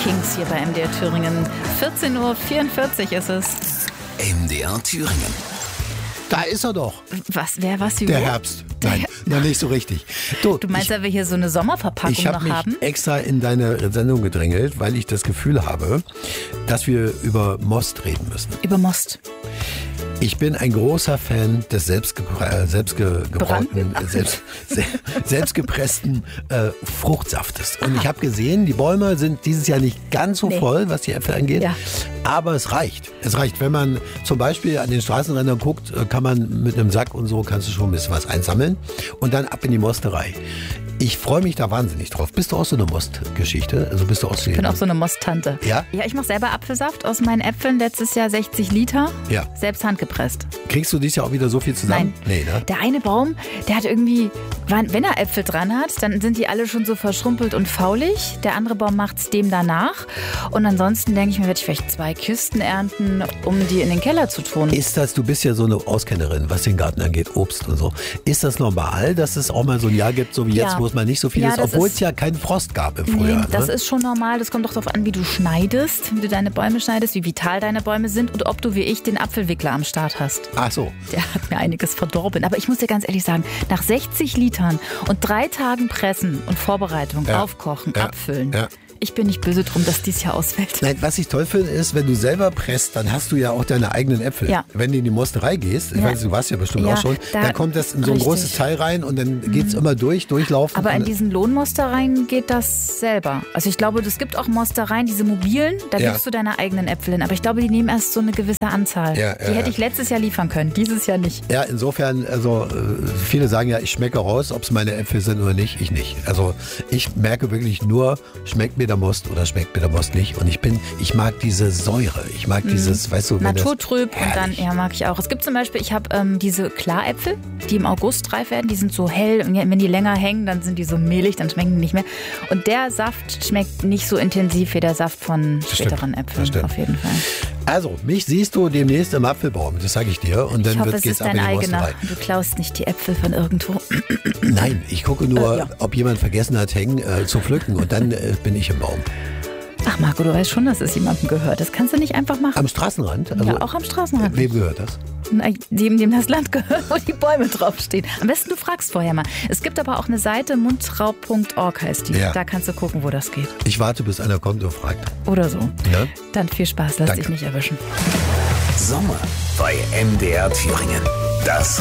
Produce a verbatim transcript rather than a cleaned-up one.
Kings hier bei M D R Thüringen. vierzehn Uhr vierundvierzig ist es. M D R Thüringen. Da ist er doch. Was, wer, was, wie Der wo? Herbst. Nein, noch nicht so richtig. Du, Du meinst, ich, dass wir hier so eine Sommerverpackung ich hab noch mich haben? extra in deine Sendung gedrängelt, weil ich das Gefühl habe, dass wir über Most reden müssen. Über Most. Ich bin ein großer Fan des selbstgebra- äh, selbstgebrauten, äh, selbst, se- selbstgepressten äh, Fruchtsaftes. Und ich habe gesehen, die Bäume sind dieses Jahr nicht ganz so Nee. voll, was die Äpfel angeht. Ja. Aber es reicht. Es reicht, wenn man zum Beispiel an den Straßenrändern guckt, äh, kann man mit einem Sack und so, kannst du schon ein bisschen was einsammeln. Und dann ab in die Mosterei. Ich freue mich da wahnsinnig drauf. Bist du auch so eine Most-Geschichte? Also bist du auch so Ich bin auch so eine Most-Tante. Ja? Ja, ich mache selber Apfelsaft aus meinen Äpfeln. Letztes Jahr sechzig Liter. Ja. Selbst handgepresst. Kriegst du dieses Jahr auch wieder so viel zusammen? Nein. Nee, ne? Der eine Baum, der hat irgendwie, wenn er Äpfel dran hat, dann sind die alle schon so verschrumpelt und faulig. Der andere Baum macht es dem danach. Und ansonsten denke ich mir, werde ich vielleicht zwei Kisten ernten, um die in den Keller zu tun. Ist das, du bist ja so eine Auskennerin, was den Garten angeht, Obst und so. Ist das normal, dass es auch mal so ein Jahr gibt, so wie jetzt, Ja. wo es mal nicht so viel Ja, ist, das obwohl ist- es ja keinen Frost gab im Nee, Frühjahr? das ne? ist schon normal. Das kommt doch darauf an, wie du schneidest, wie du deine Bäume schneidest, wie vital deine Bäume sind und ob du wie ich den Apfelwickler am Start hast. Ach so. Der hat mir einiges verdorben. Aber ich muss dir ganz ehrlich sagen, nach sechzig Litern und drei Tagen Pressen und Vorbereitung, Ja. Aufkochen, Ja. Abfüllen, Ja. ich bin nicht böse drum, dass dies Jahr ausfällt. Nein, was ich toll finde, ist, wenn du selber presst, dann hast du ja auch deine eigenen Äpfel. Ja. Wenn du in die Mosterei gehst, ich Ja. weiß, du warst ja bestimmt Ja, auch schon, da- dann kommt das in so ein richtig. großes Teil rein und dann geht es immer durch, durchlaufen. Aber in und, diesen Lohnmostereien geht das selber. Also ich glaube, es gibt auch Mostereien, diese mobilen, da Ja. gibst du deine eigenen Äpfel hin. Aber ich glaube, die nehmen erst so eine gewisse Anzahl. Ja, ja, die hätte ja. ich letztes Jahr liefern können, dieses Jahr nicht. Ja, insofern, also äh, viele sagen ja, ich schmecke raus, ob es meine Äpfel sind oder nicht. Ich nicht. Also ich merke wirklich nur, schmeckt mir der Most oder schmeckt mir der Most nicht. Und ich bin, ich mag diese Säure. Ich mag dieses, weißt du, wenn Naturtrüb das, und dann, herrlich. ja, mag ich auch. Es gibt zum Beispiel, ich habe ähm, diese Klaräpfel, die im August reif werden, die sind so hell und wenn die länger hängen, dann sind die so mehlig, dann schmecken die nicht mehr. Und der Saft schmeckt nicht so intensiv wie der Saft von Das stimmt. späteren Das Äpfeln, stimmt. auf jeden Fall. Also, mich siehst du demnächst im Apfelbaum, das sage ich dir. Und dann Ich hoffe, wird, es geht's ist ab in dein die eigener. Mosterei. Du klaust nicht die Äpfel von irgendwo. Nein, ich gucke nur, Äh, ja. ob jemand vergessen hat, hängen äh, zu pflücken und dann äh, bin ich im Baum. Ach Marco, du weißt schon, dass es jemandem gehört. Das kannst du nicht einfach machen. Am Straßenrand? Also, ja, auch am Straßenrand. Wem gehört das? Na, Dem, dem das Land gehört, wo die Bäume draufstehen. Am besten du fragst vorher mal. Es gibt aber auch eine Seite, mundraub punkt org heißt die. Ja. Da kannst du gucken, wo das geht. Ich warte, bis einer kommt und fragt. Oder so. Ne? Dann viel Spaß, lass Danke. dich nicht erwischen. Sommer bei M D R Thüringen. Das